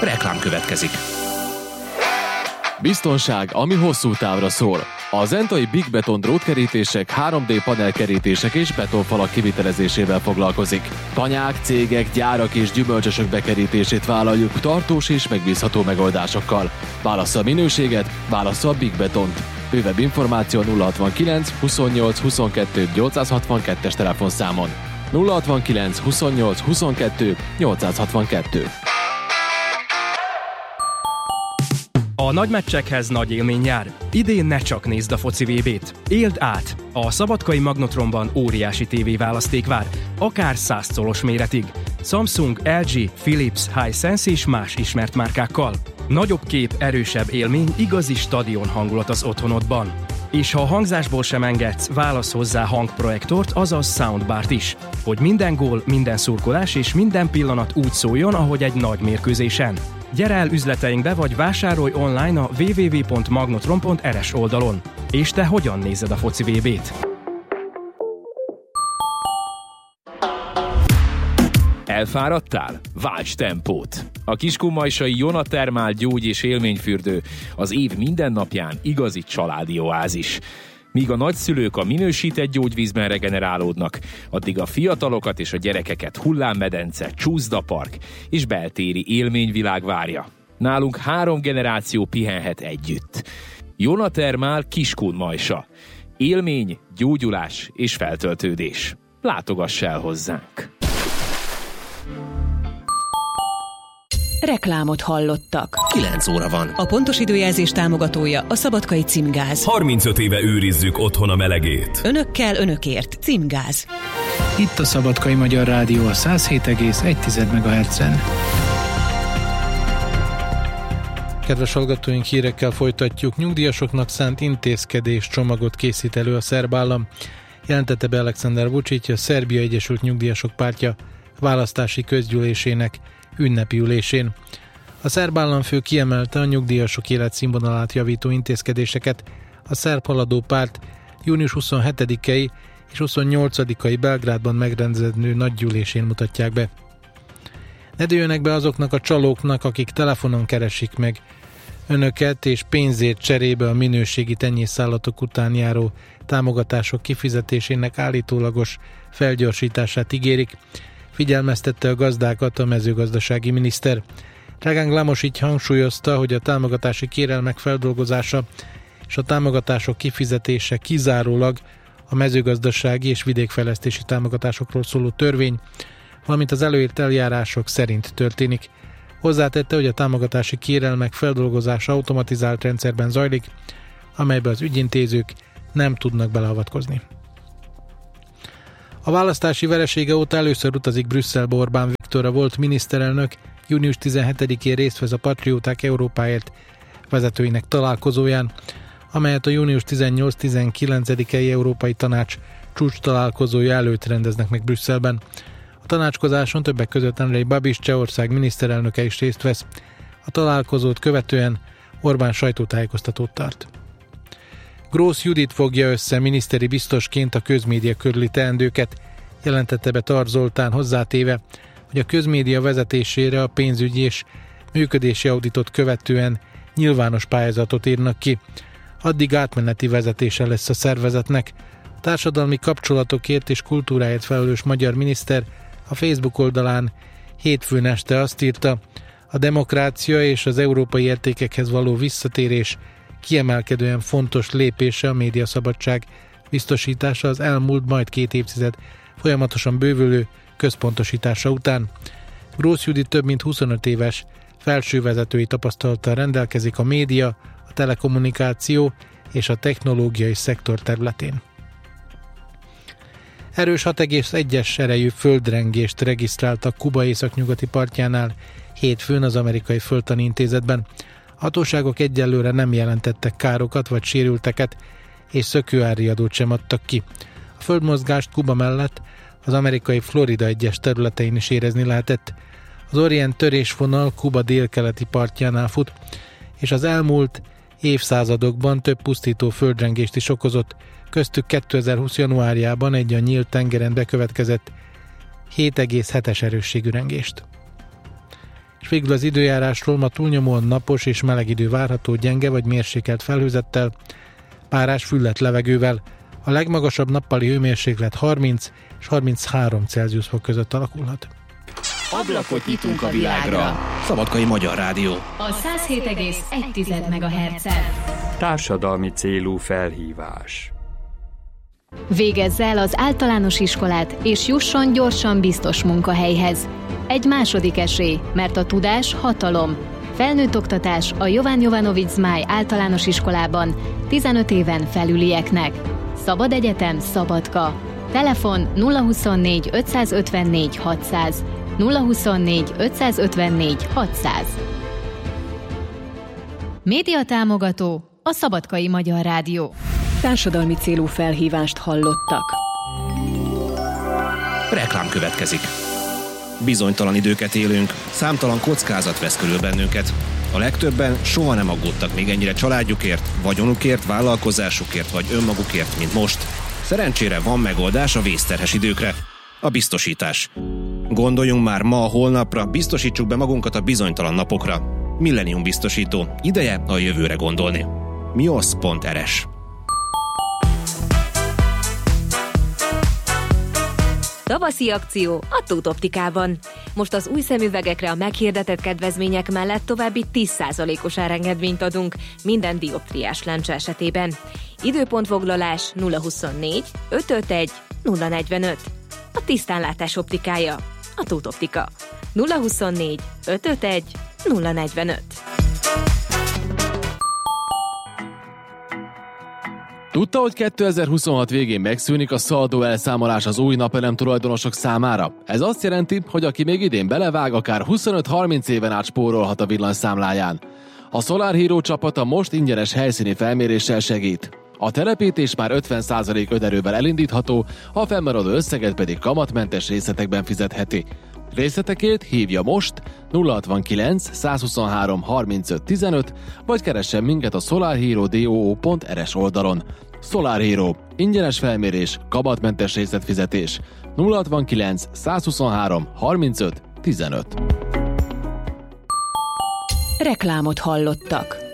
Reklám következik. Biztonság, ami hosszú távra szól. A Zentai Big Beton drótkerítések, 3D panelkerítések és betonfalak kivitelezésével foglalkozik. Tanyák, cégek, gyárak és gyümölcsösök bekerítését vállaljuk tartós és megbízható megoldásokkal. Válassza a minőséget, válassza a Big Betont. Bővebb információ 069 28 22 862-es telefonszámon. 069 28 22 862. A nagy meccsekhez nagy élmény jár. Idén ne csak nézd a foci VB-t. Éld át! A Szabadkai Magnotronban óriási tévéválaszték vár, akár 100 colos méretig. Samsung, LG, Philips, Hisense és más ismert márkákkal. Nagyobb kép, erősebb élmény, igazi stadion hangulat az otthonodban. És ha a hangzásból sem engedsz, válasz hozzá hangprojektort, azaz soundbart is. Hogy minden gól, minden szurkolás és minden pillanat úgy szóljon, ahogy egy nagy mérkőzésen. Gyere el üzleteinkbe, vagy vásárolj online a www.magnotron.rs oldalon. És te hogyan nézed a foci VB-t? Elfáradtál? Válts tempót! A kiskunmajsai Jona Thermal gyógy- és élményfürdő az év minden napján igazi családi oázis. Míg a nagyszülők a minősített gyógyvízben regenerálódnak, addig a fiatalokat és a gyerekeket hullámmedence, csúszdapark és beltéri élményvilág várja. Nálunk 3 generáció pihenhet együtt. Jona Thermal Kiskunmajsa. Élmény, gyógyulás és feltöltődés. Látogass el hozzánk! Reklámot hallottak. 9 óra van. A pontos időjelzés támogatója a Szabadkai Címgáz. 35 éve őrizzük otthon a melegét. Önökkel, önökért. Címgáz. Itt a Szabadkai Magyar Rádió a 107,1 MHz-en. Kedves hallgatóink, hírekkel folytatjuk. Nyugdíjasoknak szánt intézkedés csomagot készít elő a szerb állam. Jelentette be Aleksandar Vučić, a Szerbia Egyesült Nyugdíjasok Pártja választási közgyűlésének ünnepi ülésén. A szerb államfő kiemelte a nyugdíjasok életszínvonalát javító intézkedéseket a szerb haladó párt június 27-i és 28-ai Belgrádban megrendezendő nagygyűlésén mutatják be. Ne dőljenek be azoknak a csalóknak, akik telefonon keresik meg önöket, és pénzért cserébe a minőségi tenyészállatok után járó támogatások kifizetésének állítólagos felgyorsítását ígérik, figyelmeztette a gazdákat a mezőgazdasági miniszter. Dragan Glamosic hangsúlyozta, hogy a támogatási kérelmek feldolgozása és a támogatások kifizetése kizárólag a mezőgazdasági és vidékfejlesztési támogatásokról szóló törvény, valamint az előírt eljárások szerint történik. Hozzátette, hogy a támogatási kérelmek feldolgozása automatizált rendszerben zajlik, amelybe az ügyintézők nem tudnak beleavatkozni. A választási veresége óta először utazik Brüsszelbe Orbán Viktor, a volt miniszterelnök június 17-én részt vesz a Patrióták Európáért vezetőinek találkozóján, amelyet a június 18-19-i Európai Tanács csúcs találkozója előtt rendeznek meg Brüsszelben. A tanácskozáson többek között Andrej Babiš, Csehország miniszterelnöke is részt vesz. A találkozót követően Orbán sajtótájékoztatót tart. Grósz Judit fogja össze miniszteri biztosként a közmédia körüli teendőket, jelentette be Tar Zoltán, hozzátéve, hogy a közmédia vezetésére a pénzügyi és működési auditot követően nyilvános pályázatot írnak ki. Addig átmeneti vezetése lesz a szervezetnek. A társadalmi kapcsolatokért és kultúráért felelős magyar miniszter a Facebook oldalán hétfőn este azt írta, a demokrácia és az európai értékekhez való visszatérés kiemelkedően fontos lépése a médiaszabadság biztosítása az elmúlt majd 2 évtized folyamatosan bővülő központosítása után. Grósz Judit több mint 25 éves felsővezetői tapasztalattal rendelkezik a média, a telekommunikáció és a technológiai szektor területén. Erős 6,1-es erejű földrengést regisztráltak Kuba északnyugati partjánál hétfőn az Amerikai Földtani Intézetben. A hatóságok egyelőre nem jelentettek károkat vagy sérülteket, és szökőárriadót sem adtak ki. A földmozgást Kuba mellett az amerikai Florida egyes területein is érezni lehetett. Az Orient törésvonal Kuba délkeleti partjánál fut, és az elmúlt évszázadokban több pusztító földrengést is okozott, köztük 2020. januárjában egy a nyílt tengeren bekövetkezett 7,7-es erősségű rengést. És Végül az időjárásról: ma túlnyomóan napos és meleg idő várható, gyenge vagy mérsékelt felhőzettel, párás füllet levegővel. A legmagasabb nappali hőmérséklet 30 és 33 Celsius fok között alakulhat. Ablakot nyitunk a világra. Szabadkai Magyar Rádió. A 107,1 MHz-en. Társadalmi célú felhívás. Végezze el az általános iskolát, és jusson gyorsan biztos munkahelyhez. Egy második esély, mert a tudás hatalom. Felnőtt oktatás a Jovan Jovanović Zmaj általános iskolában 15 éven felülieknek. Szabad egyetem, Szabadka. Telefon 024 554 600. 024 554 600. Média támogató a Szabadkai Magyar Rádió. Társadalmi célú felhívást hallottak. Reklám következik. Bizonytalan időket élünk, számtalan kockázat vesz körül bennünket. A legtöbben soha nem aggódtak még ennyire családjukért, vagyonukért, vállalkozásukért vagy önmagukért, mint most. Szerencsére van megoldás a vészterhes időkre. A biztosítás. Gondoljunk már ma a holnapra, biztosítsuk be magunkat a bizonytalan napokra. Millennium biztosító. Ideje a jövőre gondolni. miosz.rs. Tavaszi akció a Tóth Optikában. Most az új szemüvegekre a meghirdetett kedvezmények mellett további 10%-os árengedményt adunk minden dioptriás lencse esetében. Időpontfoglalás 024 551 045. A tisztánlátás optikája. A Tóth Optika. 024 551 045. Tudta, hogy 2026 végén megszűnik a szaldó elszámolás az új napelem tulajdonosok számára? Ez azt jelenti, hogy aki még idén belevág, akár 25-30 éven át spórolhat a villanyszámláján. A Solar Hero csapata most ingyenes helyszíni felméréssel segít. A telepítés már 50% önerővel elindítható, a fennmaradó összeget pedig kamatmentes részletekben fizetheti. Részletekért hívja most 069 123 35 15, vagy keressen minket a solarhero.do.rs oldalon. Solar Hero. Ingyenes felmérés, kamatmentes részletfizetés. 069 123 35 15. Reklámot hallottak.